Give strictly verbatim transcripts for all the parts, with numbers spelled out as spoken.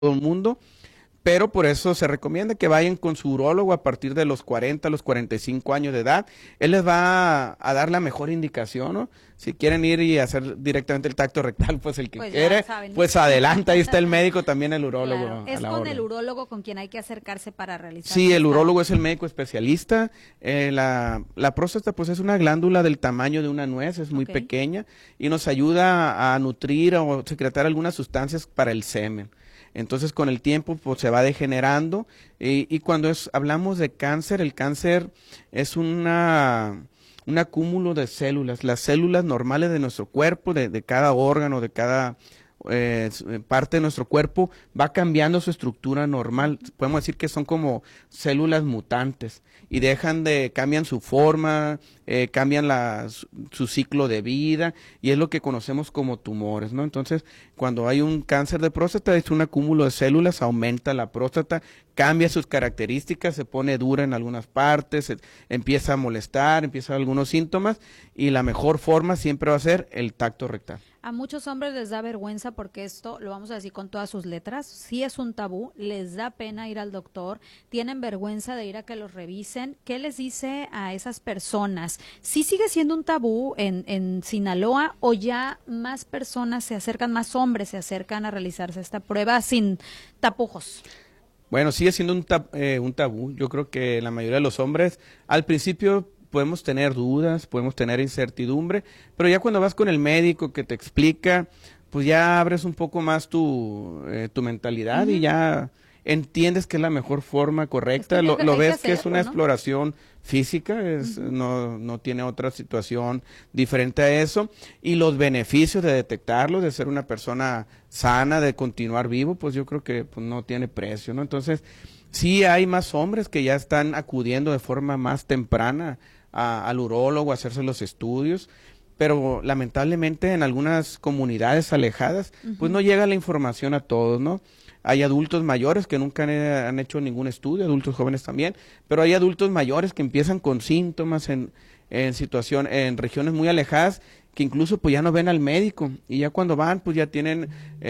todo el mundo, pero por eso se recomienda que vayan con su urólogo a partir de los cuarenta, los cuarenta y cinco años de edad. Él les va a, a dar la mejor indicación, ¿no? Si quieren ir y hacer directamente el tacto rectal, pues el que Pues quiere, saben, ¿no? pues adelante, ahí está el médico, también el urólogo. Claro. a Es la con orden. el urólogo con quien hay que acercarse para realizar. Sí, el esta- urólogo es el médico especialista. Eh, la, la próstata pues es una glándula del tamaño de una nuez, es muy Ok. pequeña y nos ayuda a nutrir o secretar algunas sustancias para el semen. Entonces con el tiempo pues se va degenerando y, y cuando es, hablamos de cáncer, el cáncer es una, un acúmulo de células, las células normales de nuestro cuerpo, de, de cada órgano, de cada eh, parte de nuestro cuerpo va cambiando su estructura normal. Podemos decir que son como células mutantes y dejan de, cambian su forma, eh, cambian la, su, su ciclo de vida y es lo que conocemos como tumores, ¿no? Entonces, cuando hay un cáncer de próstata es un acúmulo de células, aumenta la próstata, cambia sus características, se pone dura en algunas partes, se, empieza a molestar, empieza algunos síntomas y la mejor forma siempre va a ser el tacto rectal. A muchos hombres les da vergüenza porque esto, lo vamos a decir con todas sus letras, sí es un tabú, les da pena ir al doctor, tienen vergüenza de ir a que los revisen. ¿Qué les dice a esas personas? ¿Sí sigue siendo un tabú en, en Sinaloa o ya más personas se acercan, más hombres se acercan a realizarse esta prueba sin tapujos? Bueno, sigue siendo un, tab eh, un tabú. Yo creo que la mayoría de los hombres al principio podemos tener dudas, podemos tener incertidumbre, pero ya cuando vas con el médico que te explica, pues ya abres un poco más tu, eh, tu mentalidad uh-huh. y ya entiendes que es la mejor forma correcta, es que lo, lo ves que, que es una ¿no? exploración física, es, uh-huh. no, no tiene otra situación diferente a eso, y los beneficios de detectarlo, de ser una persona sana, de continuar vivo, pues yo creo que pues, no tiene precio, ¿no? Entonces, sí hay más hombres que ya están acudiendo de forma más temprana a, al urólogo a hacerse los estudios, pero lamentablemente en algunas comunidades alejadas, uh-huh. pues no llega la información a todos, ¿no? Hay adultos mayores que nunca han, han hecho ningún estudio, adultos jóvenes también, pero hay adultos mayores que empiezan con síntomas en, en situación, en regiones muy alejadas, que incluso pues ya no ven al médico, y ya cuando van pues ya tienen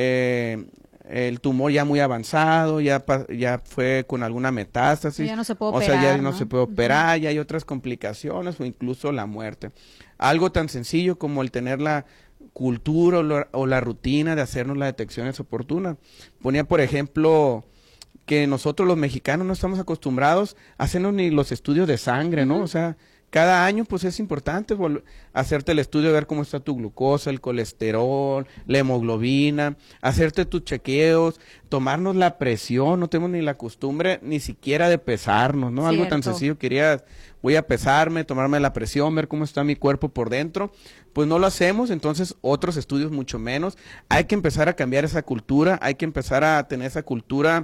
eh, el tumor ya muy avanzado, ya ya fue con alguna metástasis, ya no se puede o operar, sea, ya no, ¿no? se puede operar, uh-huh. ya hay otras complicaciones o incluso la muerte. Algo tan sencillo como el tener la cultura o la, o la rutina de hacernos las detecciones oportunas. Ponía, por ejemplo, que nosotros los mexicanos no estamos acostumbrados a hacernos ni los estudios de sangre, ¿no? Uh-huh. O sea, cada año pues es importante hacerte el estudio, ver cómo está tu glucosa, el colesterol, la hemoglobina, hacerte tus chequeos, tomarnos la presión, no tenemos ni la costumbre ni siquiera de pesarnos, ¿no? Cierto. Algo tan sencillo, querías, voy a pesarme, tomarme la presión, ver cómo está mi cuerpo por dentro, pues no lo hacemos, entonces otros estudios mucho menos. Hay que empezar a cambiar esa cultura, hay que empezar a tener esa cultura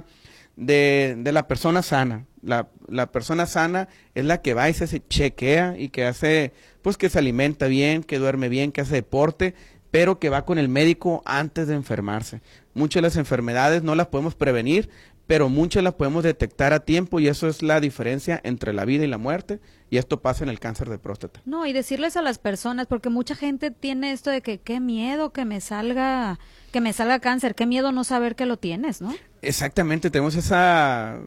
de, de la persona sana. La, la persona sana es la que va y se chequea y que hace, pues que se alimenta bien, que duerme bien, que hace deporte, pero que va con el médico antes de enfermarse. Muchas de las enfermedades no las podemos prevenir, pero muchas las podemos detectar a tiempo y eso es la diferencia entre la vida y la muerte, y esto pasa en el cáncer de próstata. No, y decirles a las personas, porque mucha gente tiene esto de que qué miedo que me salga, que me salga cáncer, qué miedo no saber que lo tienes, ¿no? Exactamente, tenemos esa,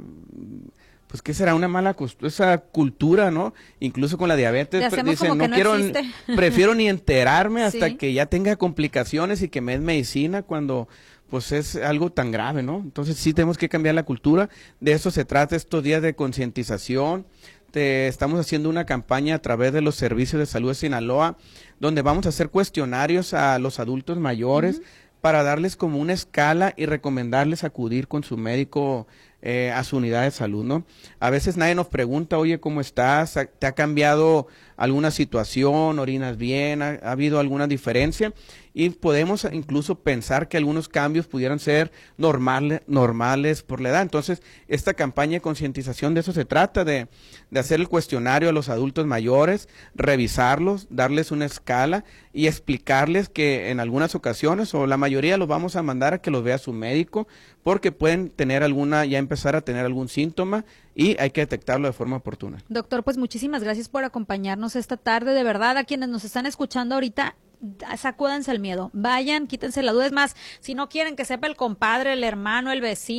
pues qué será, una mala esa cultura, ¿no? Incluso con la diabetes, dicen, no, no quiero, prefiero ni enterarme hasta sí. que ya tenga complicaciones y que me den medicina cuando pues es algo tan grave, ¿no? Entonces sí tenemos que cambiar la cultura, de eso se trata estos días de concientización. Te, estamos haciendo una campaña a través de los servicios de salud de Sinaloa, donde vamos a hacer cuestionarios a los adultos mayores uh-huh. para darles como una escala y recomendarles acudir con su médico eh, a su unidad de salud, ¿no? A veces nadie nos pregunta, oye, ¿cómo estás? ¿Te ha cambiado alguna situación? ¿Orinas bien? ¿Ha, ha habido alguna diferencia? Y podemos incluso pensar que algunos cambios pudieran ser normales, normales por la edad. Entonces, esta campaña de concientización de eso se trata, de, de hacer el cuestionario a los adultos mayores, revisarlos, darles una escala y explicarles que en algunas ocasiones, o la mayoría los vamos a mandar a que los vea su médico, porque pueden tener alguna, ya empezar a tener algún síntoma y hay que detectarlo de forma oportuna. Doctor, pues muchísimas gracias por acompañarnos esta tarde, de verdad, a quienes nos están escuchando ahorita, sacúdanse el miedo, vayan, quítense la duda. Es más, si no quieren que sepa el compadre, el hermano, el vecino,